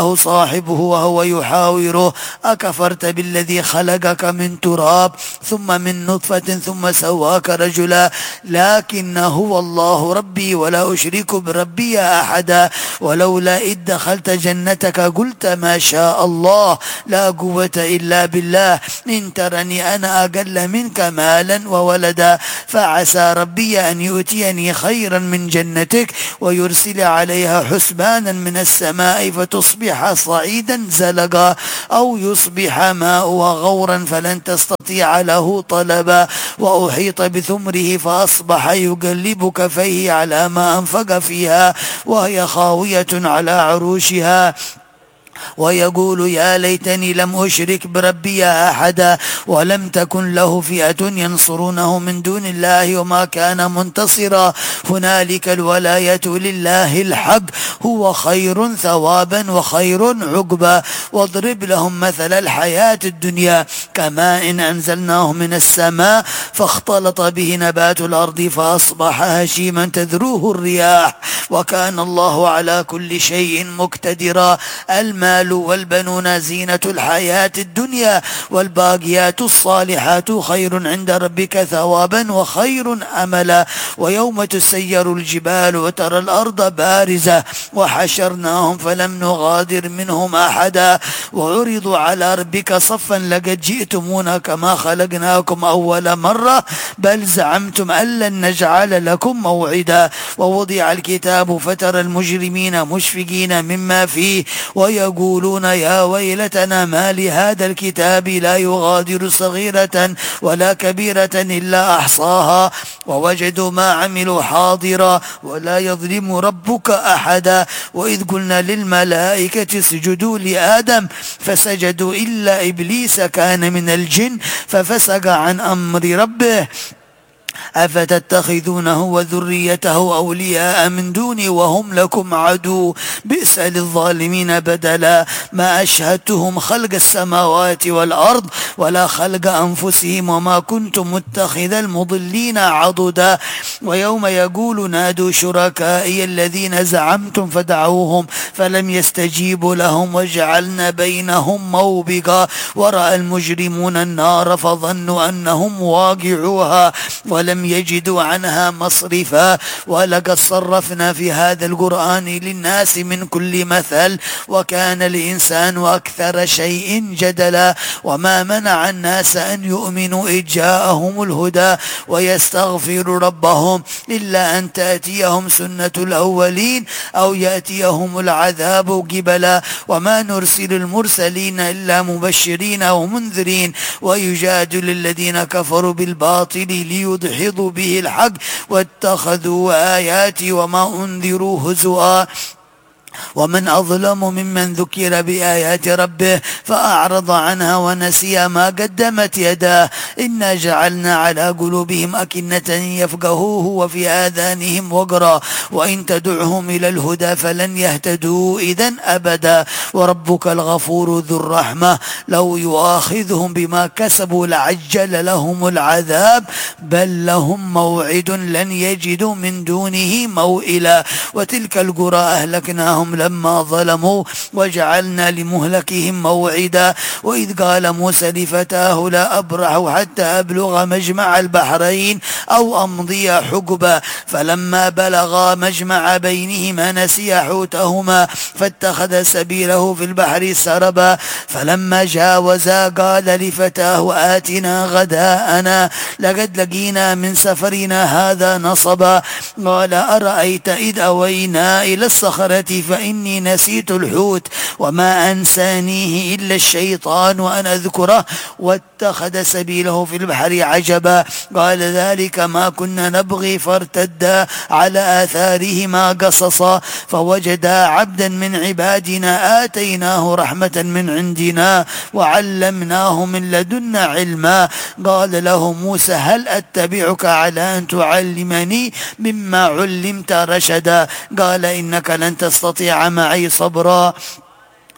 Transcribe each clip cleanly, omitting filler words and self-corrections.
صاحبه وهو يحاوره: أكفرت بالذي خلقك من تراب ثم من نطفة ثم سواك رجلا؟ لكن هو الله ربي ولا أشرك بربي أحدا. ولولا إذ دخلت جنتك قلت ما شاء الله لا قوة إلا بالله إن ترني أنا أقل منك مالا وولدا. فعسى ربي أن يؤتيني خيرا من جنتك ويرسل عليها حسبانا من السماء فتصبح صعيدا زلقا، أو يصبح ماؤها غورا فلن تستطيع له طلبا. وأحيط بثمره فأصبح يقلب كفيه على ما أنفق فيها وهي خاوية على عروشها ويقول يا ليتني لم أشرك بربي أحدا. ولم تكن له فئة ينصرونه من دون الله وما كان منتصرا. هنالك الولاية لله الحق هو خير ثوابا وخير عقبا. واضرب لهم مثل الحياة الدنيا كماء إن أنزلناه من السماء فاختلط به نبات الأرض فأصبح هشيما تذروه الرياح وكان الله على كل شيء مقتدرا. المال والبنون زينة الحياة الدنيا والباقيات الصالحات خير عند ربك ثوابا وخير أملا. ويوم تسير الجبال وترى الأرض بارزة وحشرناهم فلم نغادر منهم أحدا وعرضوا على ربك صفا لقد جئتمونا كما خلقناكم أول مرة بل زعمتم أن لن نجعل لكم موعدا. ووضع الكتاب فترى المجرمين مشفقين مما فيه ويقولون يا ويلتنا ما لهذا الكتاب لا يغادر صغيرة ولا كبيرة إلا أحصاها ووجدوا ما عملوا حاضرا ولا يظلم ربك أحدا. وإذ قلنا للملائكة اسجدوا لآدم فسجدوا إلا إبليس كان من الجن ففسق عن أمر ربه أفتتخذونه وذريته أولياء من دوني وهم لكم عدو بئس للظالمين بدلا. ما أشهدتهم خلق السماوات والأرض ولا خلق أنفسهم وما كنت متخذ المضلين عضدا. ويوم يقول نادوا شركائي الذين زعمتم فدعوهم فلم يستجيبوا لهم وجعلنا بينهم موبقا. ورأى المجرمون النار فظنوا أنهم واقعوها ولم يجدوا عنها مصرفا. ولقد صرفنا في هذا القرآن للناس من كل مثل وكان الإنسان أكثر شيء جدلا. وما منع الناس أن يؤمنوا إذ جاءهم الهدى ويستغفروا ربهم إلا أن تأتيهم سنة الأولين أو يأتيهم العذاب قبلا. وما نرسل المرسلين إلا مبشرين ومنذرين ويجادل الذين كفروا بالباطل ليدحضوا به الحق واتخذوا آياتي وما أنذروا هزؤا. ومن أظلم ممن ذكر بآيات ربه فأعرض عنها ونسي ما قدمت يداه إنا جعلنا على قلوبهم أكنة يفقهوه وفي آذانهم وقرا وإن تدعهم إلى الهدى فلن يهتدوا إذن أبدا. وربك الغفور ذو الرحمة لو يؤاخذهم بما كسبوا لعجل لهم العذاب بل لهم موعد لن يجدوا من دونه موئلا. وتلك القرى أهلكناهم لما ظلموا وجعلنا لمهلكهم موعدا. وإذ قال موسى لفتاه لا أبرح حتى أبلغ مجمع البحرين أو أمضي حقبا فلما بلغا مجمع بينهما نسي حوتهما فاتخذ سبيله في البحر سربا. فلما جاوزا قال لفتاه آتنا غداءنا لقد لقينا من سفرنا هذا نصبا. قال أرأيت إذ أوينا إلى الصخرة فإني نسيت الحوت وما أنسانيه إلا الشيطان وأن أذكره واتخذ سبيله في البحر عجبا. قال ذلك ما كنا نبغي فارتدا على آثارهما قصصا فوجدا عبدا من عبادنا آتيناه رحمة من عندنا وعلمناه من لدنا علما. قال له موسى هل أتبعك على أن تعلمني مما علمت رشدا؟ قال إنك لن تستطيع معي صبرا.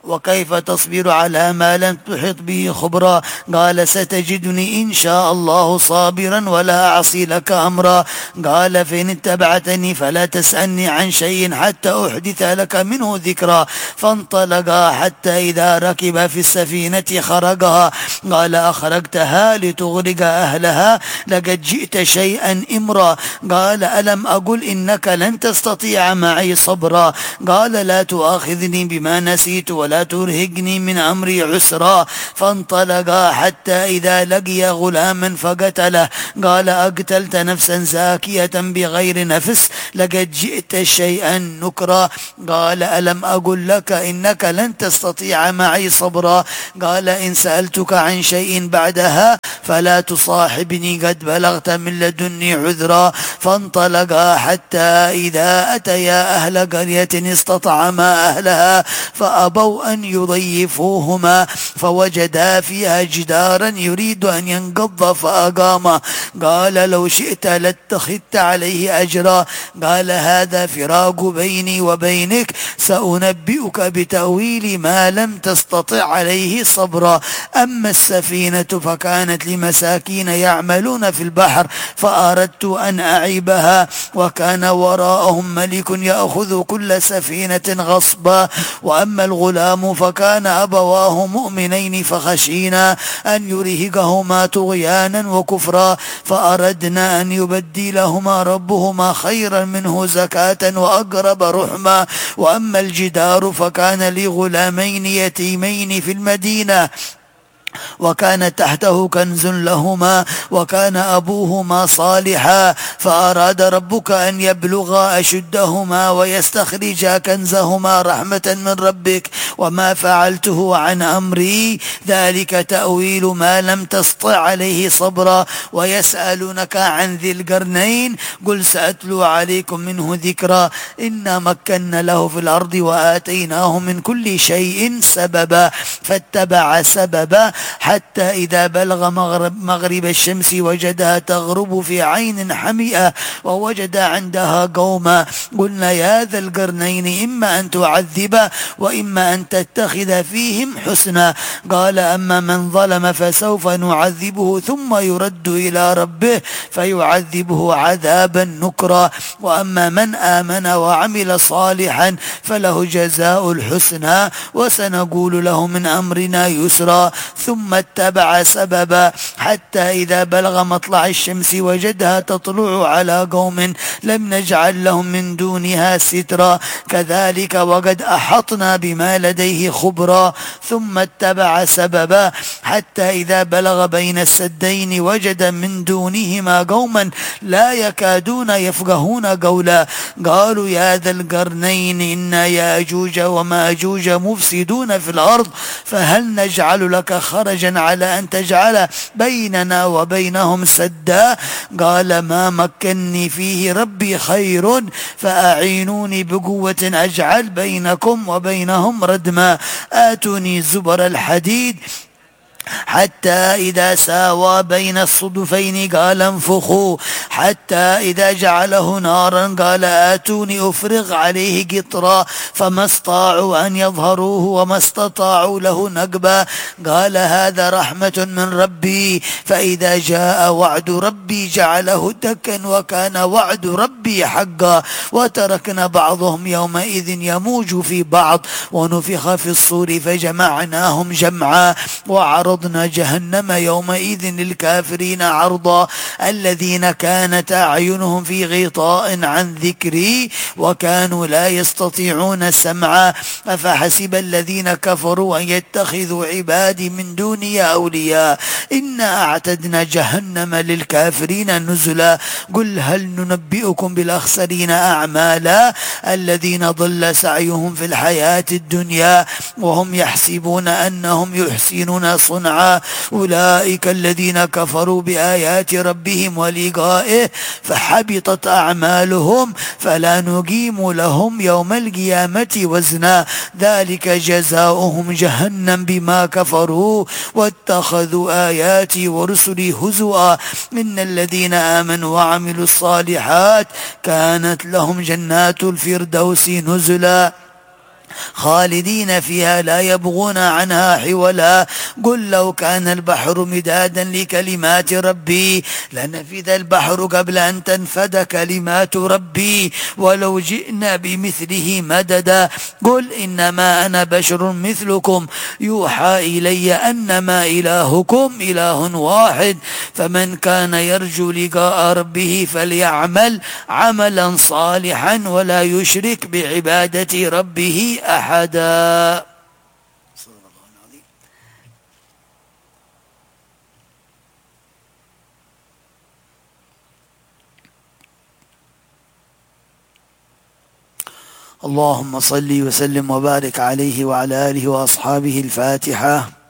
وكيف تصبر على ما لم تحط به خبرا؟ قال ستجدني إن شاء الله صابرا ولا أعصي لك أمرا. قال فإن اتبعتني فلا تسألني عن شيء حتى أحدث لك منه ذكرا. فانطلقا حتى إذا ركب في السفينة خرقها. قال أخرجتها لتغرق أهلها؟ لقد جئت شيئا إمرا. قال ألم أقل إنك لن تستطيع معي صبرا؟ قال لا تؤاخذني بما نسيت ولا ترهقني من أمري عسرا. فانطلقا حتى إذا لقي غلاما فقتله. قال أقتلت نفسا زاكية بغير نفس؟ لقد جئت شيئا نكرا. قال ألم أقل لك إنك لن تستطيع معي صبرا؟ قال إن سألتك عن شيء بعدها فلا تصاحبني قد بلغت من لدني عذرا. فانطلقا حتى إذا أتيا أهل قرية استطعما أهلها فأبوا أن يضيفوهما فوجدا فيها جدارا يريد أن ينقض فأقامه. قال لو شئت لاتخذت عليه أجرا. قال هذا فراق بيني وبينك سأنبئك بتأويل ما لم تستطع عليه صبرا. أما السفينة فكانت لمساكين يعملون في البحر فأردت أن أعيبها وكان وراءهم ملك يأخذ كل سفينة غصبا. وأما الغلام فكان أبواه مؤمنين فخشينا أن يرهقهما طغيانا وكفرا فأردنا أن يبدلهما ربهما خيرا منه زكاة وأقرب رحما. وأما الجدار فكان لغلامين يتيمين في المدينة وكان تحته كنز لهما وكان أبوهما صالحا فأراد ربك أن يبلغا أشدهما ويستخرجا كنزهما رحمة من ربك وما فعلته عن أمري ذلك تأويل ما لم تسطع عليه صبرا. ويسألونك عن ذي القرنين قل سأتلو عليكم منه ذكرا. إنا مكنا له في الأرض وآتيناه من كل شيء سببا فاتبع سببا حتى إذا بلغ مغرب الشمس وجدها تغرب في عين حمئة ووجد عندها قوما. قلنا يا ذا القرنين إما أن تعذب وإما أن تتخذ فيهم حسنا. قال أما من ظلم فسوف نعذبه ثم يرد إلى ربه فيعذبه عذابا نكرا. وأما من آمن وعمل صالحا فله جزاء الحسنى وسنقول له من أمرنا يسرا. ثم اتبع سببا حتى إذا بلغ مطلع الشمس وجدها تطلع على قوم لم نجعل لهم من دونها سترا كذلك وقد أحطنا بما لديه خبرا. ثم اتبع سببا حتى إذا بلغ بين السدين وجد من دونهما قوما لا يكادون يفقهون قولا. قالوا يا ذا القرنين إن ياجوج وماجوج مفسدون في الأرض فهل نجعل لك خرجا على أن تجعل بيننا وبينهم سدا؟ قال ما مكني فيه ربي خير فأعينوني بقوة أجعل بينكم وبينهم ردما. آتوني زبر الحديد حتى إذا ساوى بين الصدفين قال انفخوا حتى إذا جعله نارا قال آتوني أفرغ عليه قطرا فما استطاعوا أن يظهروه وما استطاعوا له نقبا. قال هذا رحمة من ربي فإذا جاء وعد ربي جعله دكا وكان وعد ربي حقا. وتركنا بعضهم يومئذ يموج في بعض ونفخ في الصور فجمعناهم جمعا وعرضنا جهنم يومئذ للكافرين عرضا. الذين كانت أعينهم في غطاء عن ذكري وكانوا لا يستطيعون سمعا. أفحسب الذين كفروا أن يتخذوا عبادي من دوني أولياء إنا أعتدنا جهنم للكافرين نزلا. قل هل ننبئكم بالأخسرين أعمالا الذين ضل سعيهم في الحياة الدنيا وهم يحسبون أنهم يحسنون صنعا. أولئك الذين كفروا بآيات ربهم ولقائه فحبطت أعمالهم فلا نقيم لهم يوم القيامة وزنا. ذلك جزاؤهم جهنم بما كفروا واتخذوا آياتي ورسلي هزؤا. إن الذين آمنوا وعملوا الصالحات كانت لهم جنات الفردوس نزلا. خالدين فيها لا يبغون عنها حولا. قل لو كان البحر مدادا لكلمات ربي لنفذ البحر قبل أن تنفد كلمات ربي ولو جئنا بمثله مددا. قل إنما أنا بشر مثلكم يوحى إلي أنما إلهكم إله واحد فمن كان يرجو لقاء ربه فليعمل عملا صالحا ولا يشرك بعبادة ربه أحدا. صدق الله العظيم. اللهم صل وسلم وبارك عليه وعلى آله وأصحابه. الفاتحة.